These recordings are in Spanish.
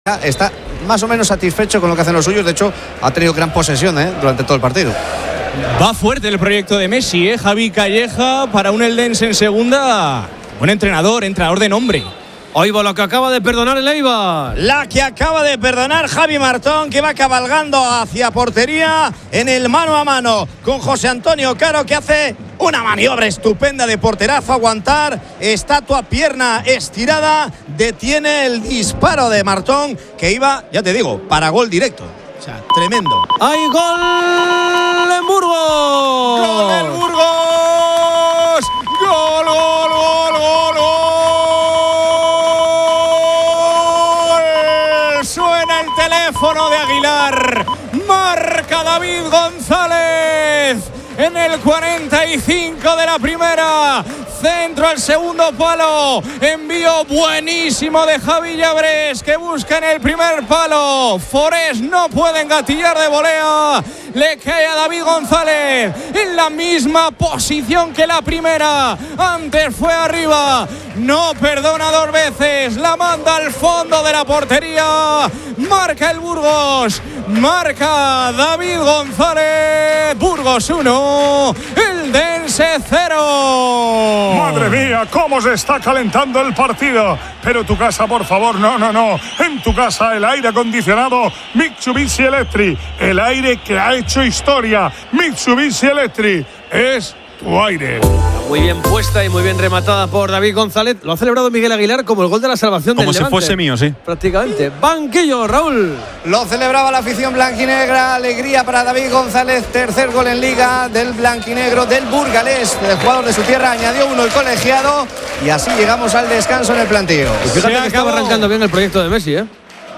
está más o menos satisfecho con lo que hacen los suyos. De hecho, ha tenido gran posesión durante todo el partido. Va fuerte el proyecto de Messi, Javi Calleja, para un Eldense en segunda. Buen entrenador de nombre. Oigo lo que acaba de perdonar el Eibar. La que acaba de perdonar Javi Martón, que va cabalgando hacia portería en el mano a mano con José Antonio Caro, que hace una maniobra estupenda de porterazo, aguantar, estatua, pierna estirada, detiene el disparo de Martón, que iba, ya te digo, para gol directo. O sea, tremendo. ¡Hay gol en Burgos! ¡Gol en Burgos! ¡Gol, gol, gol, gol, gol! Suena el teléfono de Aguilar. Marca David González en el 45 de la primera. Centro al segundo palo. Envío buenísimo de Javi Llabres, que busca en el primer palo. Forés no puede engatillar de volea. Le cae a David González en la misma posición que la primera. Antes fue arriba. No perdona dos veces. La manda al fondo de la portería. Marca el Burgos. Marca David González. Burgos 1, Eldense 0. Madre mía, cómo se está calentando el partido. Pero tu casa, por favor, no. En tu casa el aire acondicionado Mitsubishi Electric. El aire que ha hecho historia. Mitsubishi Electric es tu aire. Muy bien puesta y muy bien rematada por David González. Lo ha celebrado Miguel Aguilar como el gol de la salvación del Levante. Como si fuese mío, sí. Prácticamente. Banquillo, Raúl. Lo celebraba la afición blanquinegra. Alegría para David González. Tercer gol en Liga del blanquinegro, del burgalés, del jugador de su tierra. Añadió uno el colegiado. Y así llegamos al descanso en el plantío. Y fíjate que estaba arrancando bien el proyecto de Messi, ¿eh?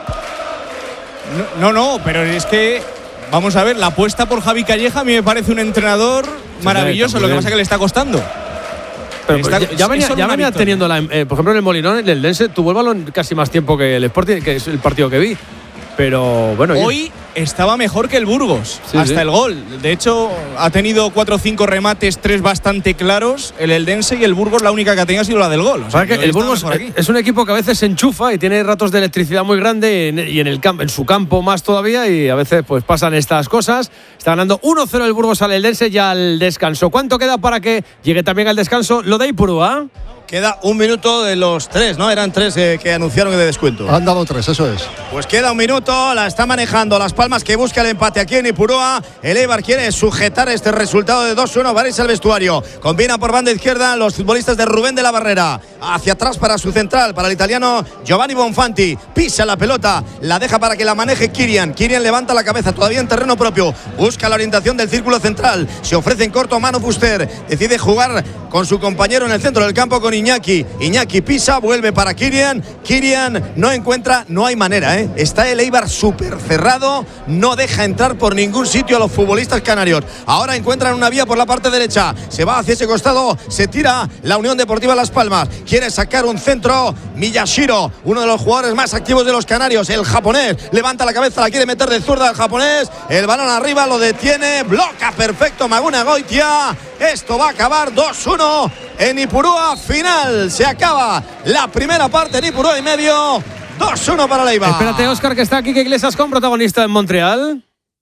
No, pero es que vamos a ver, la apuesta por Javi Calleja a mí me parece un entrenador maravilloso. Lo que pasa es que le está costando. Pero ya venía teniendo por ejemplo, en el Molinón, el Eldense tuvo el balón casi más tiempo que el Sporting, que es el partido que vi. Pero bueno, hoy estaba mejor que el Burgos, sí, hasta el gol. De hecho, ha tenido 4 o 5 remates, 3 bastante claros. El Eldense, y el Burgos la única que ha tenido ha sido la del gol. O sea, que el Burgos es un equipo que a veces se enchufa y tiene ratos de electricidad muy grande y en su campo más todavía, y a veces pues pasan estas cosas. Está ganando 1-0 el Burgos al Eldense ya al descanso. ¿Cuánto queda para que llegue también al descanso lo de Ipurúa? Queda un minuto de los 3, ¿no? Eran 3 que anunciaron de descuento. Han dado 3, eso es. Pues queda un minuto, la está manejando Las Palmas, que busca el empate aquí en Ipurúa. El Eibar quiere sujetar este resultado de 2-1. Va a irse al vestuario. Combina por banda izquierda los futbolistas de Rubén de la Barrera. Hacia atrás para su central, para el italiano Giovanni Bonfanti. Pisa la pelota, la deja para que la maneje Kirian. Kirian levanta la cabeza, todavía en terreno propio. Busca la orientación del círculo central. Se ofrece en corto Manu Fuster. Decide jugar con su compañero en el centro del campo con Iñaki. Iñaki pisa, vuelve para Kirian. Kirian no encuentra, no hay manera, ¿eh? Está el Eibar súper cerrado, no deja entrar por ningún sitio a los futbolistas canarios. Ahora encuentran una vía por la parte derecha, se va hacia ese costado, se tira la Unión Deportiva Las Palmas. Quiere sacar un centro Miyashiro, uno de los jugadores más activos de los canarios, el japonés. Levanta la cabeza, la quiere meter de zurda el japonés. El balón arriba, lo detiene, bloca perfecto Maguna Goitia. Esto va a acabar 2-1 en Ipurúa. Final, se acaba la primera parte en Ipurúa y medio. 2-1 para el Eibar. Espérate, Óscar, que está aquí, que Iglesias con protagonista en Montreal.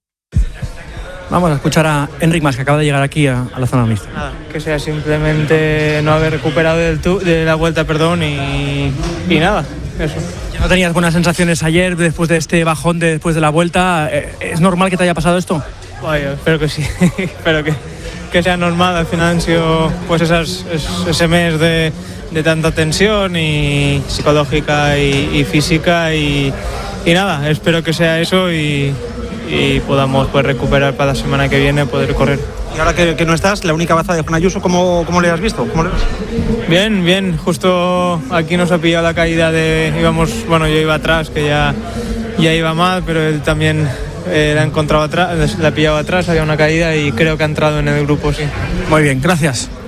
Vamos a escuchar a Enric Mas, que acaba de llegar aquí a la zona mixta. Nada, que sea simplemente no haber recuperado de la vuelta, y nada, eso. ¿No tenías buenas sensaciones ayer después de este bajón después de la vuelta? ¿Es normal que te haya pasado esto? Vaya, espero que sí, espero que sea normal. Al final han sido pues ese mes de tanta tensión y psicológica y física y nada, espero que sea eso y podamos pues recuperar para la semana que viene, poder correr. Y ahora que no estás, la única baza de Juan Ayuso, ¿cómo le has visto? ¿Cómo le ves? Bien, justo aquí nos ha pillado la caída yo iba atrás, que ya iba mal, pero él también la ha encontrado atrás, la ha pillado atrás, había una caída y creo que ha entrado en el grupo, sí. Muy bien, gracias.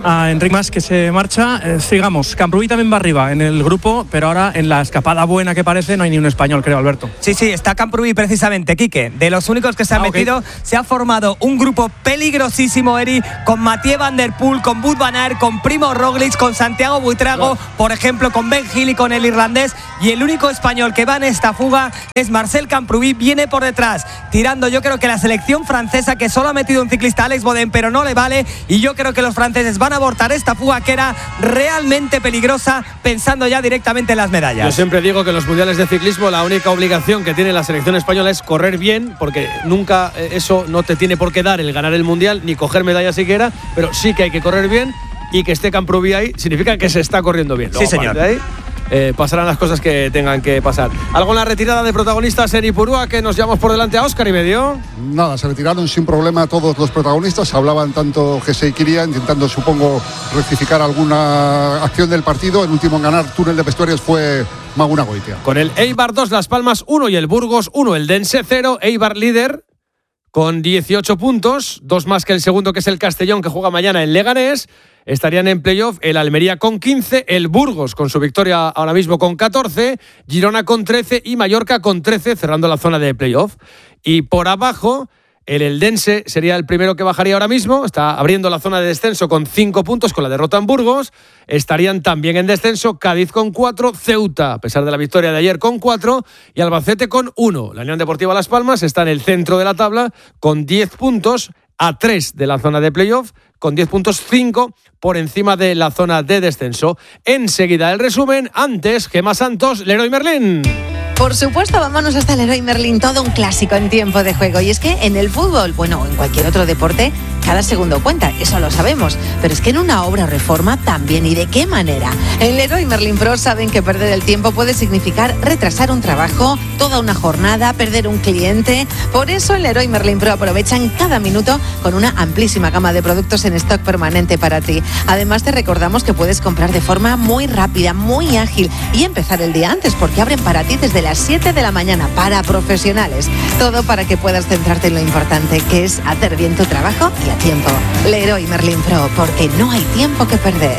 a Enric Mas, que se marcha. Sigamos, Camprubí también va arriba en el grupo, pero ahora en la escapada buena que parece no hay ni un español, creo, Alberto. Sí, está Camprubí precisamente, Quique. De los únicos que se han metido, se ha formado un grupo peligrosísimo, Eri, con Mathieu Van Der Poel, con Wout van Aert, con Primo Roglic, con Santiago Buitrago, por ejemplo, con Ben Hill y con el irlandés. Y el único español que va en esta fuga es Marcel Camprubí, viene por detrás, tirando yo creo que la selección francesa, que solo ha metido un ciclista, Alex Bodin, pero no le vale. Y yo creo que los franceses van a abortar esta fuga que era realmente peligrosa, pensando ya directamente en las medallas. Yo siempre digo que en los mundiales de ciclismo la única obligación que tiene la selección española es correr bien, porque nunca eso no te tiene por qué dar el ganar el mundial ni coger medallas siquiera, pero sí que hay que correr bien, y que esté Camprubí ahí significa que se está corriendo bien. Luego, sí, señor. Pasarán las cosas que tengan que pasar. ¿Algo en la retirada de protagonistas en Ipurúa que nos llevamos por delante a Óscar y medio? Nada, se retiraron sin problema todos los protagonistas. Hablaban tanto Gese y Kiria, intentando, supongo, rectificar alguna acción del partido. El último en ganar túnel de vestuarios fue Maguna Goitia. Con el Eibar 2, Las Palmas 1 y el Burgos 1, el Dense 0. Eibar líder con 18 puntos, 2 más que el segundo, que es el Castellón, que juega mañana en Leganés. Estarían en playoff el Almería con 15, el Burgos con su victoria ahora mismo con 14, Girona con 13 y Mallorca con 13, cerrando la zona de playoff. Y por abajo, el Eldense sería el primero que bajaría ahora mismo, está abriendo la zona de descenso con 5 puntos con la derrota en Burgos. Estarían también en descenso Cádiz con 4, Ceuta, a pesar de la victoria de ayer, con 4 y Albacete con 1. La Unión Deportiva Las Palmas está en el centro de la tabla con 10 puntos, a 3 de la zona de playoff, con 10 puntos, 5 por encima de la zona de descenso. Enseguida el resumen, antes Gemma Santos, Leroy Merlin. Por supuesto, vámonos hasta el Leroy Merlin, todo un clásico en tiempo de juego. Y es que en el fútbol, bueno, en cualquier otro deporte, cada segundo cuenta, eso lo sabemos. Pero es que en una obra o reforma también, ¿y de qué manera? En Leroy Merlin Pro saben que perder el tiempo puede significar retrasar un trabajo, toda una jornada, perder un cliente. Por eso en Leroy Merlin Pro aprovechan cada minuto con una amplísima gama de productos en stock permanente para ti. Además, te recordamos que puedes comprar de forma muy rápida, muy ágil y empezar el día antes, porque abren para ti desde las 7 de la mañana para profesionales. Todo para que puedas centrarte en lo importante, que es hacer bien tu trabajo y a tiempo. Leroy Merlin Pro, porque no hay tiempo que perder.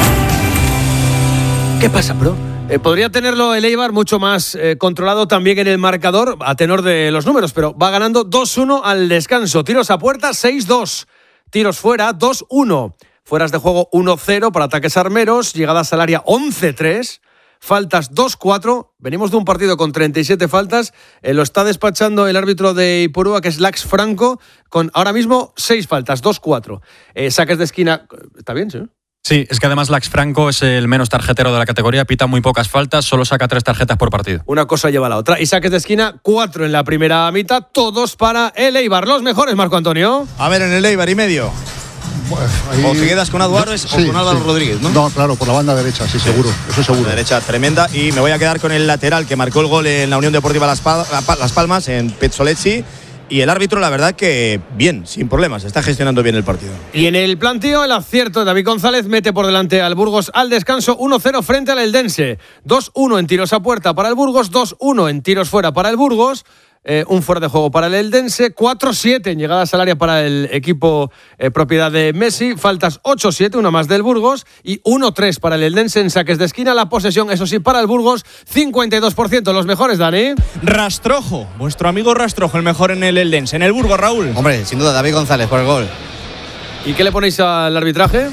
¿Qué pasa, bro? Podría tenerlo el Eibar mucho más controlado también en el marcador, a tenor de los números, pero va ganando 2-1 al descanso. Tiros a puerta, 6-2. Tiros fuera, 2-1. Fueras de juego, 1-0 para ataques armeros. Llegadas al área, 11-3. Faltas 2-4, venimos de un partido con 37 faltas, lo está despachando el árbitro de Ipurúa, que es Lax Franco, con ahora mismo 6 faltas, 2-4. Saques de esquina, ¿está bien, sí? Sí, es que además Lax Franco es el menos tarjetero de la categoría, pita muy pocas faltas, solo saca 3 tarjetas por partido. Una cosa lleva a la otra. Y saques de esquina, 4 en la primera mitad, todos para el Eibar. Los mejores, Marco Antonio. A ver, en el Eibar y medio. Ahí, o te quedas con Álvaro o con Álvaro Rodríguez, ¿no? No, claro, por la banda derecha, sí, seguro, eso seguro. La derecha tremenda, y me voy a quedar con el lateral que marcó el gol en la Unión Deportiva Las Palmas, en Pezzolezzi. Y el árbitro, la verdad que bien, sin problemas, está gestionando bien el partido. Y en el planteo, el acierto de David González mete por delante al Burgos al descanso, 1-0 frente al Eldense. 2-1 en tiros a puerta para el Burgos, 2-1 en tiros fuera para el Burgos. Un fuera de juego para el Eldense, 4-7 en llegadas al área para el equipo propiedad de Messi, faltas 8-7, una más del Burgos, y 1-3 para el Eldense en saques de esquina. La posesión, eso sí, para el Burgos, 52%. Los mejores, Dani. Rastrojo, vuestro amigo Rastrojo, el mejor en el Eldense. En el Burgos, Raúl. Hombre, sin duda, David González por el gol. ¿Y qué le ponéis al arbitraje?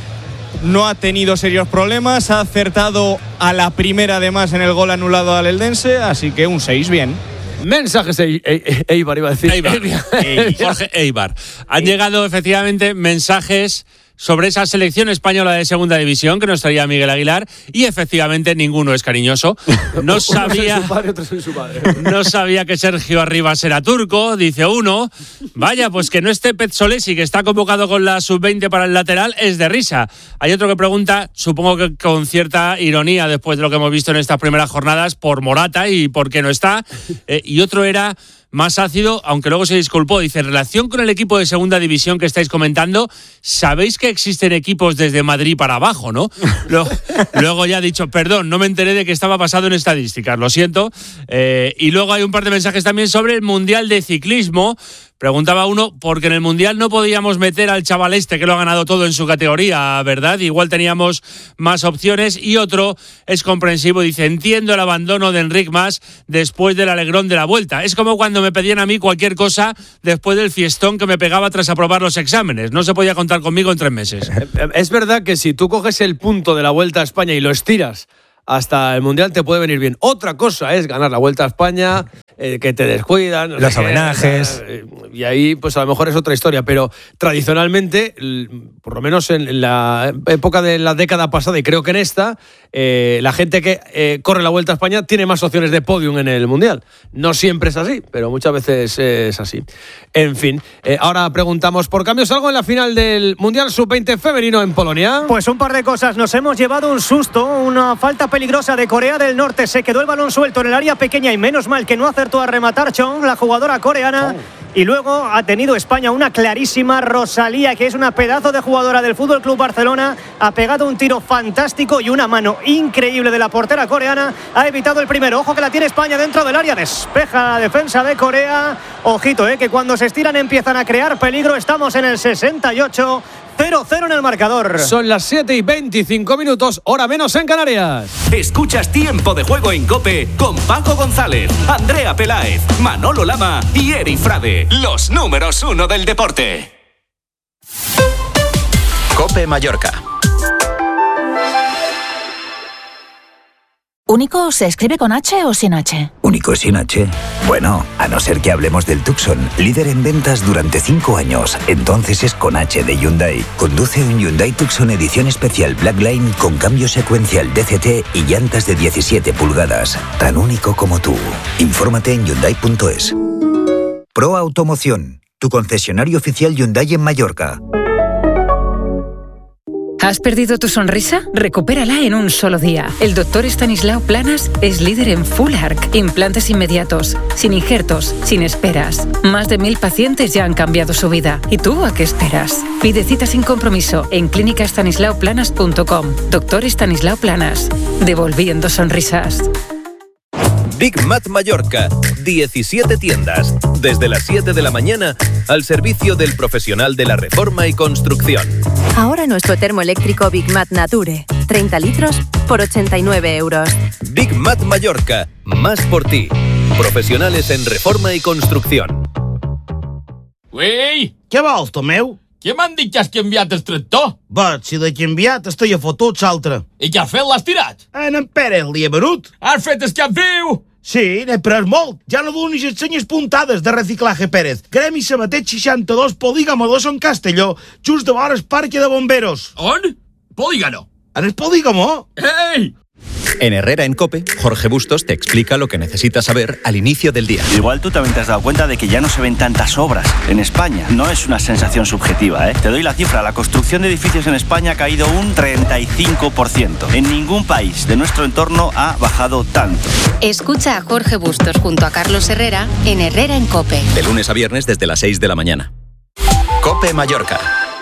No ha tenido serios problemas, ha acertado a la primera además en el gol anulado al Eldense, así que un 6, bien. Mensajes Eibar, iba a decir. Jorge Eibar. Han llegado efectivamente mensajes sobre esa selección española de segunda división que nos traía Miguel Aguilar, y efectivamente ninguno es cariñoso. No sabía, no sabía que Sergio Arribas era turco, dice uno. Vaya, pues que no esté Pezzolesi, que está convocado con la sub-20 para el lateral, es de risa. Hay otro que pregunta, supongo que con cierta ironía después de lo que hemos visto en estas primeras jornadas, por Morata y por qué no está. Y otro era más ácido, aunque luego se disculpó. Dice, en relación con el equipo de segunda división que estáis comentando, sabéis que existen equipos desde Madrid para abajo, ¿no? Luego ya ha dicho, perdón, no me enteré de que estaba basado en estadísticas, lo siento. Y luego hay un par de mensajes también sobre el Mundial de Ciclismo. Preguntaba uno, porque en el Mundial no podíamos meter al chaval este que lo ha ganado todo en su categoría, ¿verdad? Igual teníamos más opciones. Y otro es comprensivo, dice, entiendo el abandono de Enric Mas después del alegrón de la Vuelta. Es como cuando me pedían a mí cualquier cosa después del fiestón que me pegaba tras aprobar los exámenes. No se podía contar conmigo en 3 meses. Es verdad que si tú coges el punto de la Vuelta a España y lo estiras hasta el Mundial te puede venir bien. Otra cosa es ganar la Vuelta a España, que te descuidan. Los homenajes. Y ahí, pues a lo mejor es otra historia. Pero tradicionalmente, por lo menos en la época de la década pasada, y creo que en esta, la gente que corre la Vuelta a España tiene más opciones de podium en el Mundial. No siempre es así, pero muchas veces es así. En fin, ahora preguntamos por cambios. ¿Algo en la final del Mundial Sub-20 femenino en Polonia? Pues un par de cosas. Nos hemos llevado un susto, una falta peligrosa de Corea del Norte. Se quedó el balón suelto en el área pequeña y menos mal que no acertó a rematar Chong, la jugadora coreana. Y luego ha tenido España una clarísima. Rosalía, que es una pedazo de jugadora del Fútbol Club Barcelona, ha pegado un tiro fantástico y una mano increíble de la portera coreana. Ha evitado el primero. Ojo que la tiene España dentro del área. Despeja la defensa de Corea. Ojito, que cuando se estiran empiezan a crear peligro. Estamos en el 68. 0-0 en el marcador. Son las 7:25, hora menos en Canarias. Escuchas Tiempo de Juego en COPE con Paco González, Andrea Peláez, Manolo Lama y Eri Frade, los números 1 del deporte. COPE Mallorca. ¿Único se escribe con H o sin H? ¿Único sin H? Bueno, a no ser que hablemos del Tucson, líder en ventas durante 5 años. Entonces es con H de Hyundai. Conduce un Hyundai Tucson edición especial Blackline con cambio secuencial DCT y llantas de 17 pulgadas. Tan único como tú. Infórmate en Hyundai.es. Pro Automoción, tu concesionario oficial Hyundai en Mallorca. ¿Has perdido tu sonrisa? Recupérala en un solo día. El Dr. Estanislao Planas es líder en Full Arch, implantes inmediatos, sin injertos, sin esperas. Más de 1000 pacientes ya han cambiado su vida. ¿Y tú a qué esperas? Pide cita sin compromiso en clínicastanislaoplanas.com. Dr. Estanislao Planas, devolviendo sonrisas. Big Mat Mallorca, 17 tiendas, desde las 7 de la mañana, al servicio del profesional de la reforma y construcción. Ahora nuestro termoeléctrico Big Mat Nature, 30 litros por 89 euros. Big Mat Mallorca, más por ti. Profesionales en reforma i construcció. Uei! Què vols, Tomeu? Què m'han dit que has canviat el tractor? Va, si l'he canviat, estic a fotuts altre. I què has fet? L'has tirat? En Pere l'hi he venut. Has fet el cap viu? Sí, n'he pres molt. Ja no donis les senyes puntades de Reciclaje Pérez. Gremi Sabatet 62, Polígamo 2 en Castelló, just de vora el parque de bomberos. On? Polígamo. En el Polígamo. ¡Ey! En Herrera en COPE, Jorge Bustos te explica lo que necesitas saber al inicio del día. Igual tú también te has dado cuenta de que ya no se ven tantas obras en España. No es una sensación subjetiva, ¿eh? Te doy la cifra. La construcción de edificios en España ha caído un 35%. En ningún país de nuestro entorno ha bajado tanto. Escucha a Jorge Bustos junto a Carlos Herrera en Herrera en COPE. De lunes a viernes desde las 6 de la mañana. COPE Mallorca.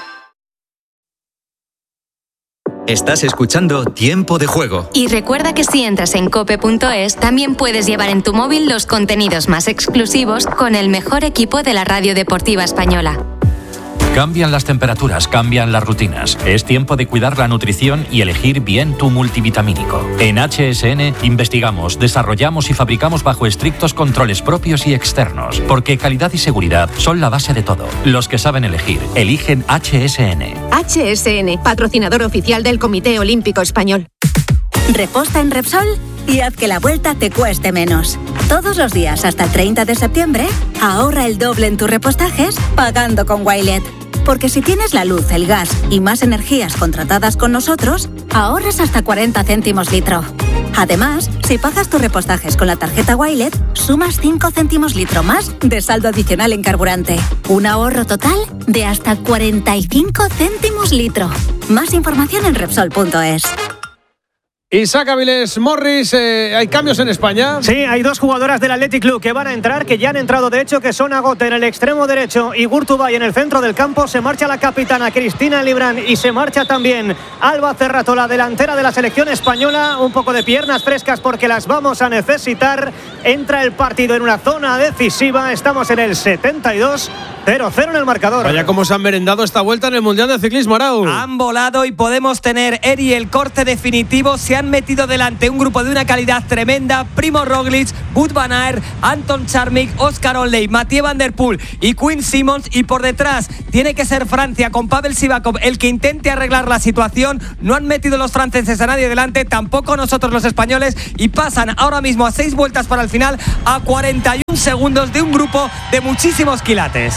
Estás escuchando Tiempo de Juego. Y recuerda que si entras en cope.es, también puedes llevar en tu móvil los contenidos más exclusivos con el mejor equipo de la radio deportiva española. Cambian las temperaturas, cambian las rutinas. Es tiempo de cuidar la nutrición y elegir bien tu multivitamínico. En HSN investigamos, desarrollamos y fabricamos bajo estrictos controles propios y externos, porque calidad y seguridad son la base de todo. Los que saben elegir, eligen HSN. HSN, patrocinador oficial del Comité Olímpico Español. Reposta en Repsol y haz que la vuelta te cueste menos. Todos los días hasta el 30 de septiembre, ahorra el doble en tus repostajes pagando con Wilet. Porque si tienes la luz, el gas y más energías contratadas con nosotros, ahorras hasta 40 céntimos litro. Además, si pagas tus repostajes con la tarjeta Wilet, sumas 5 céntimos litro más de saldo adicional en carburante. Un ahorro total de hasta 45 céntimos litro. Más información en Repsol.es. Isaac Avilés Morris, ¿hay cambios en España? Sí, hay dos jugadoras del Athletic Club que van a entrar, que ya han entrado de hecho, que son Agote en el extremo derecho y Gurtubay en el centro del campo. Se marcha la capitana Cristina Librán y se marcha también Alba Cerrato, la delantera de la selección española. Un poco de piernas frescas porque las vamos a necesitar. Entra el partido en una zona decisiva. Estamos en el 72. 0-0 en el marcador. Vaya cómo se han merendado esta vuelta en el Mundial de Ciclismo, Arau. Han volado y podemos tener, Eri, el corte definitivo. Se han metido delante un grupo de una calidad tremenda. Primo Roglic, Wout van Aert, Anton Charmik, Oscar Oley, Mathieu Van Der Poel y Quinn Simmons. Y por detrás tiene que ser Francia con Pavel Sivakov el que intente arreglar la situación. No han metido los franceses a nadie delante, tampoco nosotros los españoles. Y pasan ahora mismo a 6 vueltas para el final, a 41 segundos de un grupo de muchísimos quilates.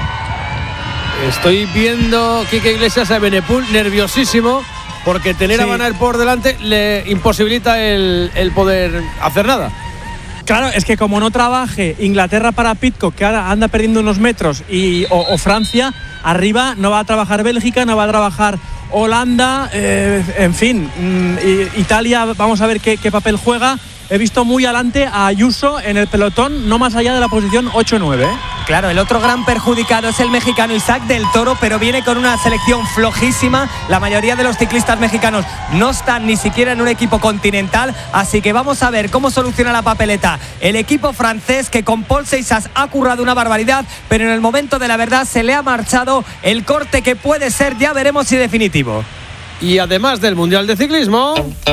Estoy viendo Quique Iglesias a Benepul nerviosísimo porque tener a Van Aert por delante le imposibilita el poder hacer nada. Claro, es que como no trabaje Inglaterra para Pidcock, que ahora anda perdiendo unos metros, o Francia, arriba no va a trabajar Bélgica, no va a trabajar Holanda, en fin, Italia, vamos a ver qué papel juega. He visto muy adelante a Ayuso en el pelotón, no más allá de la posición 8-9. Claro, el otro gran perjudicado es el mexicano Isaac del Toro, pero viene con una selección flojísima. La mayoría de los ciclistas mexicanos no están ni siquiera en un equipo continental, así que vamos a ver cómo soluciona la papeleta el equipo francés, que con Paul Seixas ha currado una barbaridad, pero en el momento de la verdad se le ha marchado el corte que puede ser, ya veremos si definitivo. Y además del Mundial de Ciclismo,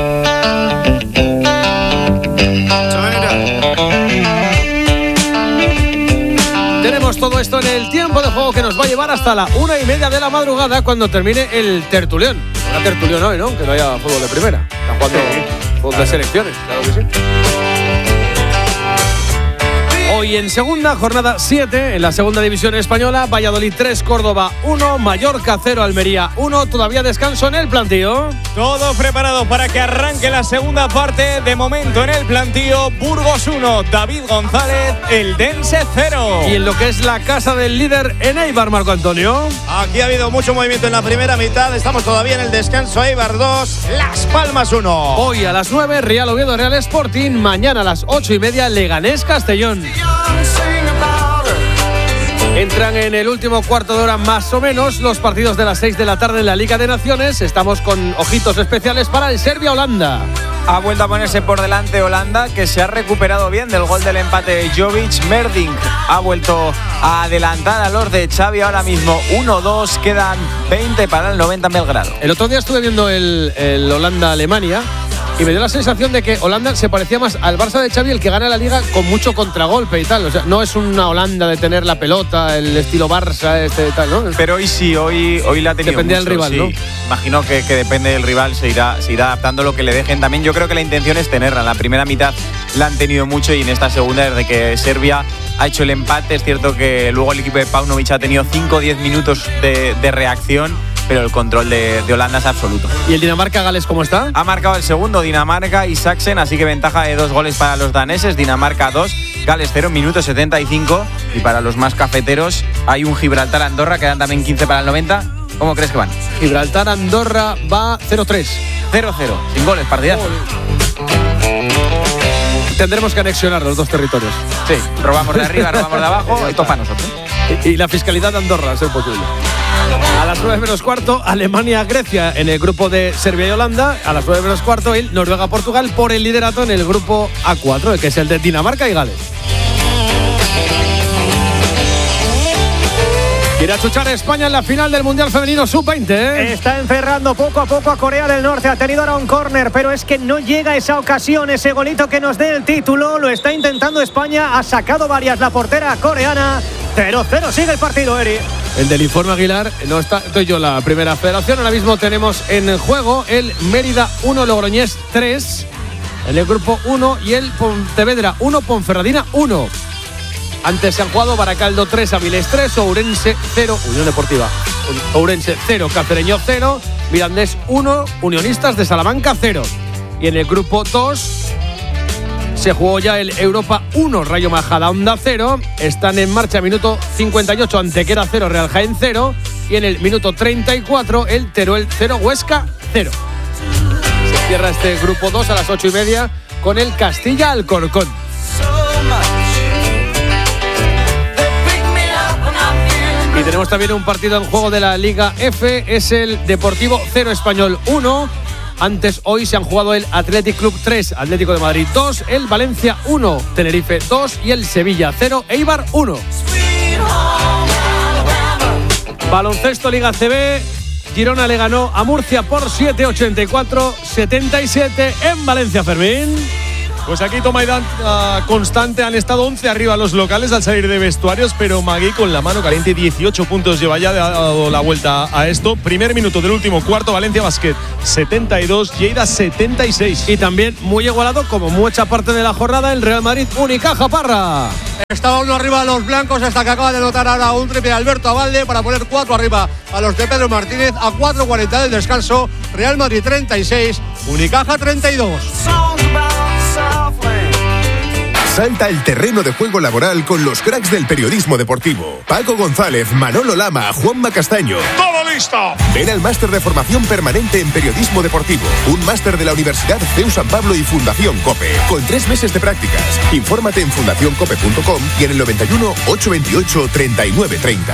tenemos todo esto en el tiempo de juego que nos va a llevar hasta la 1:30 de la madrugada, cuando termine el tertulión. Una tertulión hoy, ¿no? Que no haya fútbol de primera. Están jugando fútbol de selecciones, claro que sí. Hoy en segunda, jornada 7, en la segunda división española, Valladolid 3, Córdoba 1, Mallorca 0, Almería 1, todavía descanso en el plantío. Todo preparado para que arranque la segunda parte. De momento en el plantío, Burgos 1, David González, Eldense 0. Y en lo que es la casa del líder en Eibar, Marco Antonio. Aquí ha habido mucho movimiento en la primera mitad, estamos todavía en el descanso. Eibar 2, Las Palmas 1. Hoy a las 9, Real Oviedo, Real Sporting. Mañana a las 8:30, Leganés Castellón. Entran en el último cuarto de hora más o menos los partidos de las 6 de la tarde en la Liga de Naciones. Estamos con ojitos especiales para el Serbia-Holanda. Ha vuelto a ponerse por delante Holanda, que se ha recuperado bien del gol del empate de Jovic. Merdink ha vuelto a adelantar a los de Xavi ahora mismo 1-2, quedan 20 para el 90 en Belgrado. El otro día estuve viendo el Holanda-Alemania y me dio la sensación de que Holanda se parecía más al Barça de Xavi, el que gana la Liga con mucho contragolpe y tal. O sea, no es una Holanda de tener la pelota, el estilo Barça, tal, ¿no? Pero hoy sí, hoy la ha tenido. Depende mucho, del rival, sí. ¿no? Imagino que depende del rival, se irá adaptando lo que le dejen. También yo creo que la intención es tenerla. En la primera mitad la han tenido mucho y en esta segunda, desde que Serbia ha hecho el empate, es cierto que luego el equipo de Paunovic ha tenido 5 o 10 minutos de reacción, pero el control de Holanda es absoluto. ¿Y el Dinamarca-Gales cómo está? Ha marcado el segundo Dinamarca y Saxen, así que ventaja de 2 goles para los daneses. Dinamarca 2, Gales 0, minuto 75. Y para los más cafeteros hay un Gibraltar-Andorra, que dan también 15 para el 90. ¿Cómo crees que van? Gibraltar-Andorra va 0-3. 0-0, sin goles, partidazo. Tendremos que anexionar los dos territorios. Sí, robamos de arriba, robamos de abajo, esto para nosotros. Y la fiscalidad de Andorra, a ser posible. A las 9 menos cuarto, Alemania-Grecia en el grupo de Serbia y Holanda. A las 9 menos cuarto, el Noruega-Portugal por el liderato en el grupo A4, que es el de Dinamarca y Gales. Quiere achuchar a España en la final del Mundial Femenino Sub-20, ¿eh? Está encerrando poco a poco a Corea del Norte. Ha tenido ahora un córner, pero es que no llega esa ocasión, ese golito que nos dé el título. Lo está intentando España. Ha sacado varias la portera coreana. 0-0, sigue el partido, Eri. El del informe Aguilar, no está, estoy yo la primera federación. Ahora mismo tenemos en juego el Mérida 1, Logroñés 3 en el grupo 1 y el Pontevedra 1, Ponferradina 1. Antes se han jugado Baracaldo 3, Avilés 3, Ourense 0, Unión Deportiva Ourense 0, Cacereño 0, Mirandés 1, Unionistas de Salamanca 0. Y en el grupo 2 se jugó ya el Europa 1, Rayo Majadahonda 0. Están en marcha minuto 58, Antequera 0, Real Jaén 0. Y en el minuto 34, el Teruel 0, Huesca 0. cierra este grupo 2 a las 8:30 con el Castilla Alcorcón. Y tenemos también un partido en juego de la Liga F, es el Deportivo 0 Español 1. Antes hoy se han jugado el Athletic Club 3, Atlético de Madrid 2, el Valencia 1, Tenerife 2 y el Sevilla 0, Eibar 1. Baloncesto Liga CB, Girona le ganó a Murcia por 7-84-77 en Valencia, Fermín. Pues aquí toma y da constante, han estado 11 arriba los locales al salir de vestuarios, pero Magui con la mano caliente, 18 puntos lleva ya, ha dado la vuelta a esto. Primer minuto del último cuarto, Valencia Basket 72, Lleida 76. Y también muy igualado, como mucha parte de la jornada, el Real Madrid Unicaja, Parra. Estaba uno arriba de los blancos hasta que acaba de anotar ahora un triple de Alberto Abalde para poner 4 arriba a los de Pedro Martínez a 4:40 del descanso. Real Madrid 36, Unicaja 32. Salta al terreno de juego laboral con los cracks del periodismo deportivo. Paco González, Manolo Lama, Juanma Castaño. ¡Todo listo! Ven al máster de formación permanente en periodismo deportivo. Un máster de la Universidad CEU San Pablo y Fundación COPE. Con 3 meses de prácticas. Infórmate en fundacioncope.com y en el 91 828 3930.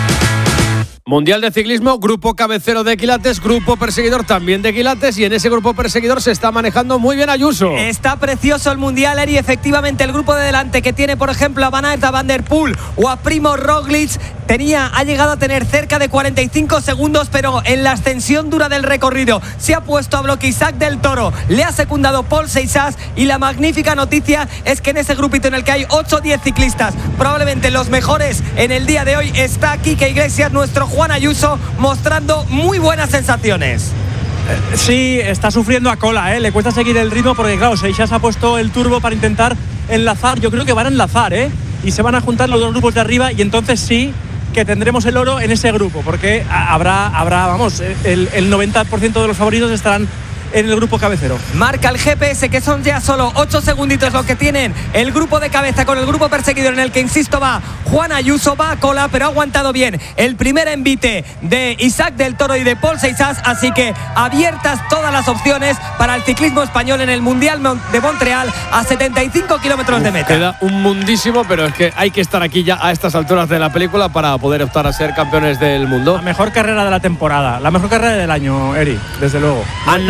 Mundial de Ciclismo, grupo cabecero de Quilates, grupo perseguidor también de Quilates, y en ese grupo perseguidor se está manejando muy bien Ayuso. Está precioso el Mundial, Eri. Efectivamente, el grupo de delante que tiene, por ejemplo, a Van Aert, a Van der Poel o a Primo Roglic, ha llegado a tener cerca de 45 segundos, pero en la ascensión dura del recorrido se ha puesto a bloque Isaac del Toro, le ha secundado Paul Seixas, y la magnífica noticia es que en ese grupito en el que hay 8 o 10 ciclistas, probablemente los mejores en el día de hoy, está Quique Iglesias, nuestro Juan Ayuso, mostrando muy buenas sensaciones. Sí, está sufriendo a cola, le cuesta seguir el ritmo porque, claro, Seixas ha puesto el turbo para intentar enlazar. Yo creo que van a enlazar, y se van a juntar los dos grupos de arriba, y entonces sí que tendremos el oro en ese grupo, porque habrá vamos, el 90% de los favoritos estarán en el grupo cabecero. Marca el GPS que son ya solo 8 segunditos lo que tienen el grupo de cabeza con el grupo perseguidor, en el que, insisto, va Juan Ayuso, va a cola, pero ha aguantado bien el primer envite de Isaac del Toro y de Paul Seixas, así que abiertas todas las opciones para el ciclismo español en el Mundial de Montreal a 75 kilómetros de meta. Queda un mundísimo, pero es que hay que estar aquí ya a estas alturas de la película para poder optar a ser campeones del mundo. La mejor carrera de la temporada, la mejor carrera del año, Eri, desde luego.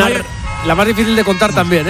La más difícil de contar también,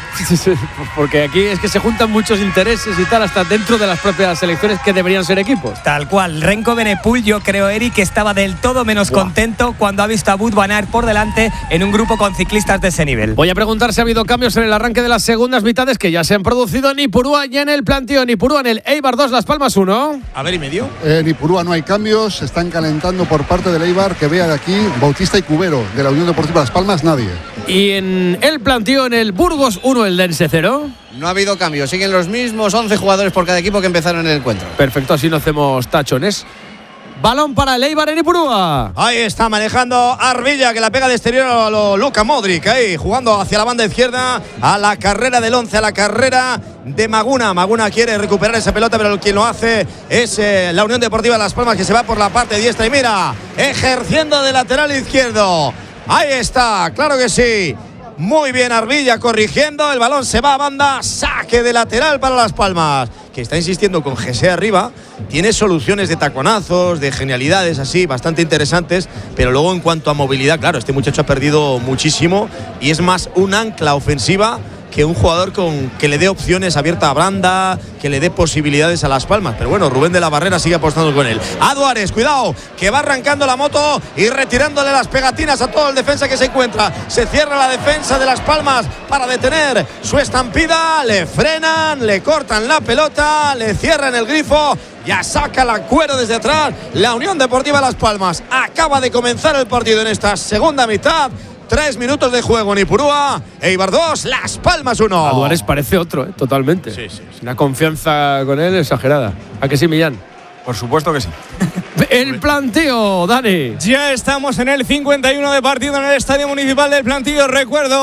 porque aquí es que se juntan muchos intereses y tal, hasta dentro de las propias selecciones que deberían ser equipos. Tal cual. Renko Benepul, yo creo, Eri, que estaba del todo menos contento cuando ha visto a Wout van Aert por delante en un grupo con ciclistas de ese nivel. Voy a preguntar si ha habido cambios en el arranque de las segundas mitades que ya se han producido en Ipurúa y en el planteo. Ipurúa en el Eibar 2, Las Palmas 1. A ver, ¿y medio? En Ipurúa no hay cambios, se están calentando por parte del Eibar, que vea de aquí Bautista y Cubero, de la Unión Deportiva Las Palmas, nadie. Y en el planteo en el Burgos 1, el Dense 0. No ha habido cambios, siguen los mismos 11 jugadores por cada equipo que empezaron en el encuentro. Perfecto, así no hacemos tachones. Balón para el Eibar en Ipurúa. Ahí está manejando Arvilla, que la pega de exterior a lo Luka Modric, ahí jugando hacia la banda izquierda, a la carrera del 11, a la carrera de Maguna. Maguna quiere recuperar esa pelota, pero quien lo hace es la Unión Deportiva Las Palmas, que se va por la parte diestra y mira, ejerciendo de lateral izquierdo. Ahí está, claro que sí. Muy bien Arvilla corrigiendo, el balón se va a banda, saque de lateral para Las Palmas, que está insistiendo con Jesse arriba, tiene soluciones de taconazos, de genialidades así, bastante interesantes, pero luego en cuanto a movilidad, claro, este muchacho ha perdido muchísimo y es más un ancla ofensiva que un jugador que le dé opciones abierta a Branda, que le dé posibilidades a Las Palmas. Pero bueno, Rubén de la Barrera sigue apostando con él. A Duárez, cuidado, que va arrancando la moto y retirándole las pegatinas a todo el defensa que se encuentra. Se cierra la defensa de Las Palmas para detener su estampida. Le frenan, le cortan la pelota, le cierran el grifo. Ya saca la cuero desde atrás la Unión Deportiva Las Palmas. Acaba de comenzar el partido en esta segunda mitad. 3 minutos de juego en Ipurúa. Eibar 2, Las Palmas 1. A Duárez parece otro, totalmente. Sí. Una confianza con él exagerada. ¿A que sí, Millán? Por supuesto que sí. El planteo, Dani. Ya estamos en el 51 de partido en el Estadio Municipal del Plantío. Recuerdo,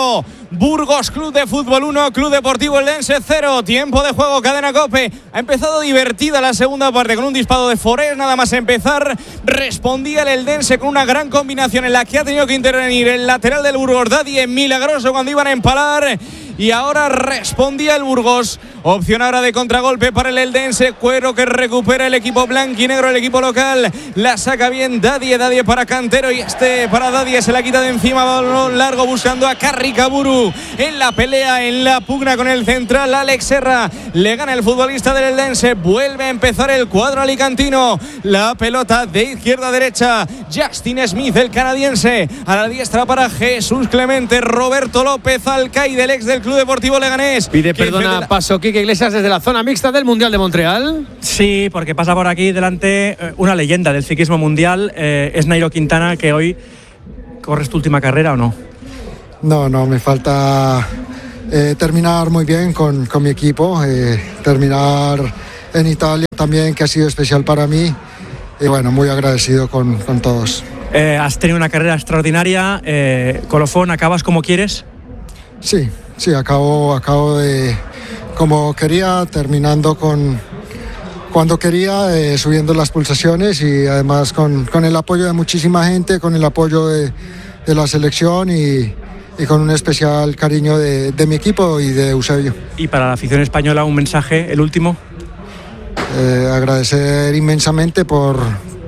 Burgos Club de Fútbol 1, Club Deportivo Eldense 0. Tiempo de juego, cadena COPE. Ha empezado divertida la segunda parte con un disparo de Forés. Nada más empezar, respondía el Eldense con una gran combinación en la que ha tenido que intervenir el lateral del Burgos, Daddy, milagroso cuando iban a empalar. Y ahora respondía el Burgos. Opción ahora de contragolpe para el Eldense. Cuero que recupera el equipo blanquinegro, el equipo local. La saca bien Daddy para Cantero. Y para Daddy se la quita de encima. Balón largo buscando a Carricaburu. En la pelea, en la pugna con el central. Alex Serra. Le gana el futbolista del Eldense. Vuelve a empezar el cuadro alicantino. La pelota de izquierda a derecha. Justin Smith, el canadiense. A la diestra para Jesús Clemente. Roberto López Alcaide, el ex del Club Deportivo Leganés. Pide perdona, paso Quique Iglesias desde la zona mixta del Mundial de Montreal. Sí, porque pasa por aquí delante una leyenda del ciclismo mundial, es Nairo Quintana, que hoy corres tu última carrera, ¿o no? No, me falta terminar muy bien con mi equipo, terminar en Italia también, que ha sido especial para mí, y bueno, muy agradecido con todos. Has tenido una carrera extraordinaria, Colofón, ¿acabas como quieres? Sí, acabo de como quería, terminando cuando quería, subiendo las pulsaciones y además con el apoyo de muchísima gente, con el apoyo de la selección y con un especial cariño de mi equipo y de Eusebio. Y para la afición española, un mensaje, el último. Agradecer inmensamente por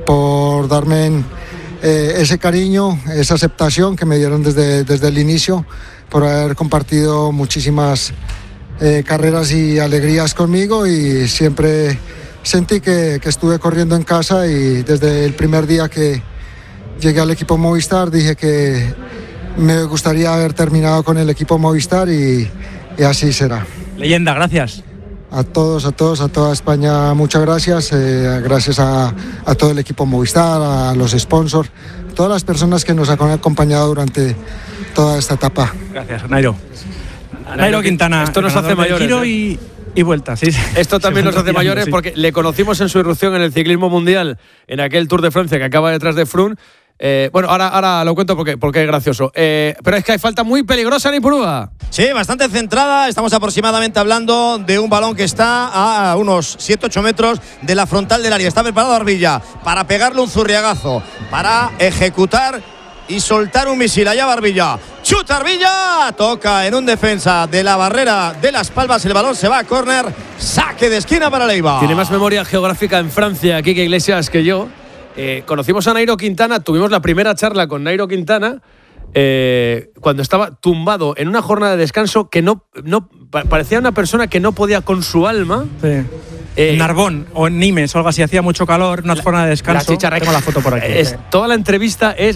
darme ese cariño, esa aceptación que me dieron desde el inicio, por haber compartido muchísimas carreras y alegrías conmigo, y siempre sentí que estuve corriendo en casa, y desde el primer día que llegué al equipo Movistar dije que me gustaría haber terminado con el equipo Movistar, y así será. Leyenda, gracias. A todos, a toda España, muchas gracias. Gracias a todo el equipo Movistar, a los sponsors, a todas las personas que nos han acompañado durante toda esta etapa. Gracias, Nairo. Nairo Quintana. Esto nos hace mayores. Giro y vuelta, sí. Esto también nos hace mayores, sí, porque le conocimos en su irrupción en el ciclismo mundial, en aquel Tour de Francia que acaba detrás de Froome. Bueno, ahora lo cuento porque es gracioso. Pero es que hay falta muy peligrosa en Ipurúa. Sí, bastante centrada. Estamos aproximadamente hablando de un balón que está a unos 7-8 metros de la frontal del área. Está preparado Arbilla para pegarle un zurriagazo, para ejecutar y soltar un misil. Allá va Arbilla. ¡Chuta Arbilla! Toca en un defensa de la barrera de Las Palmas. El balón se va a córner. Saque de esquina para Leiva. Tiene más memoria geográfica en Francia, Quique Iglesias, que yo. Conocimos a Nairo Quintana, tuvimos la primera charla con Nairo Quintana cuando estaba tumbado en una jornada de descanso que no parecía una persona que no podía con su alma. Sí. Narbonne o en Nimes o algo así, hacía mucho calor, una jornada de descanso. Tengo la foto por aquí. Toda la entrevista es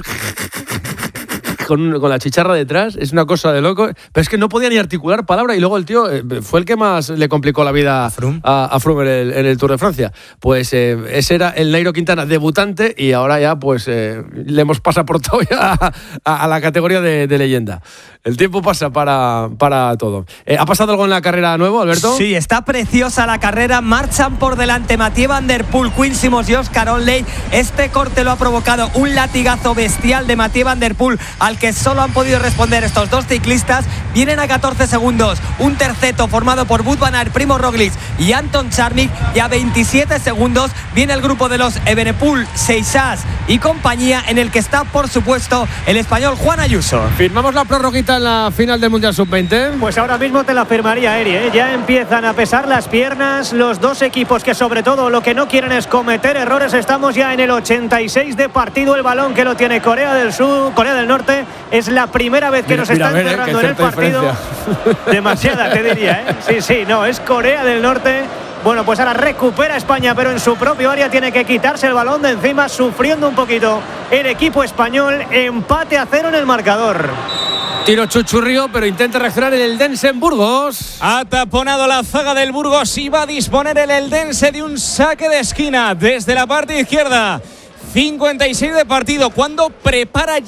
con la chicharra detrás, es una cosa de loco, pero es que no podía ni articular palabra, y luego el tío fue el que más le complicó la vida a Froome en el Tour de Francia. Pues ese era el Nairo Quintana debutante, y ahora ya pues le hemos pasaportado ya a la categoría de leyenda. El tiempo pasa para todo. ¿Ha pasado algo en la carrera nuevo, Alberto? Sí, está preciosa la carrera. Marchan por delante Mathieu Van Der Poel, Quinn Simmons y Oscar Onley. Este corte lo ha provocado un latigazo bestial de Mathieu Van Der Poel, al que solo han podido responder estos dos ciclistas. Vienen a 14 segundos. Un terceto formado por Wout van Aert, Primo Roglic y Anton Charmik. Y a 27 segundos viene el grupo de los Evenepoel, Seixas y compañía, en el que está, por supuesto, el español Juan Ayuso. ¿Firmamos la prórroguita en la final del Mundial Sub-20? Pues ahora mismo te la firmaría, Eri, Ya empiezan a pesar las piernas los dos equipos, que sobre todo lo que no quieren es cometer errores. Estamos ya en el 86 de partido. El balón que lo tiene Corea del Sur, Corea del Norte. Es la primera vez que nos está encerrando en el partido. Demasiada, te diría, Sí, no, es Corea del Norte. Bueno, pues ahora recupera España, pero en su propio área tiene que quitarse el balón de encima, sufriendo un poquito el equipo español. Empate a 0 en el marcador. Tiro chuchurrío, pero intenta reaccionar el Eldense en Burgos. Ha taponado la zaga del Burgos y va a disponer el Eldense de un saque de esquina desde la parte izquierda. 56 de partido, cuando prepara ya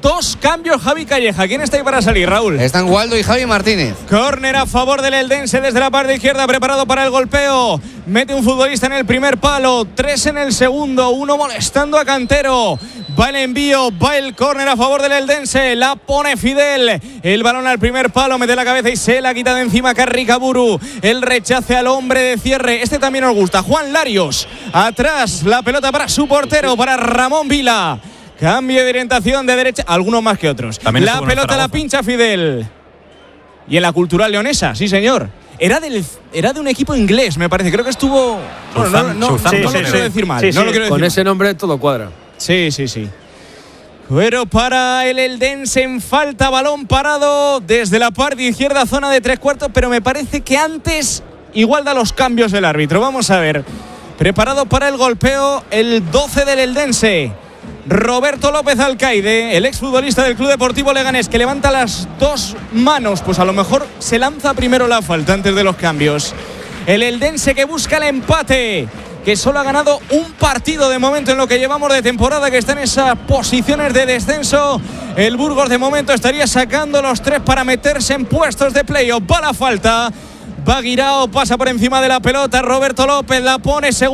2 cambios Javi Calleja. ¿Quién está ahí para salir, Raúl? Están Waldo y Javi Martínez. Córner a favor del Eldense desde la parte izquierda, preparado para el golpeo. Mete un futbolista en el primer palo, 3 en el segundo, 1 molestando a Cantero. Va el envío, va el córner a favor del Eldense, la pone Fidel. El balón al primer palo, mete la cabeza y se la quita de encima Carricaburu. El rechace al hombre de cierre, este también nos gusta, Juan Larios. Atrás, la pelota para su portero, para Ramón Vila. Cambio de orientación de derecha, algunos más que otros. También la pelota la pincha Fidel. Y en la Cultural Leonesa, sí señor. Era de un equipo inglés, me parece. Creo que estuvo. Bueno, no lo quiero decir mal. No lo quiero decir con mal. ese nombre todo cuadra. Sí. Pero para el Eldense en falta, balón parado desde la parte izquierda, zona de 3/4. Pero me parece que antes igual da los cambios el árbitro. Vamos a ver. Preparado para el golpeo, el 12 del Eldense. Roberto López Alcaide, el exfutbolista del Club Deportivo Leganés, que levanta las 2 manos, pues a lo mejor se lanza primero la falta antes de los cambios. El Eldense que busca el empate, que solo ha ganado un partido de momento en lo que llevamos de temporada, que está en esas posiciones de descenso. El Burgos de momento estaría sacando los 3 para meterse en puestos de playoff. Va la falta, va Guirao, pasa por encima de la pelota, Roberto López la pone seguro.